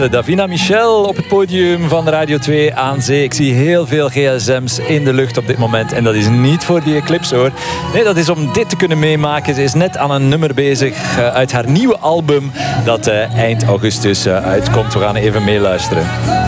Davina Michel op het podium van Radio 2 aan zee. Ik zie heel veel gsm's in de lucht op dit moment. En dat is niet voor die eclipse hoor. Nee, dat is om dit te kunnen meemaken. Ze is net aan een nummer bezig uit haar nieuwe album dat eind augustus uitkomt. We gaan even meeluisteren.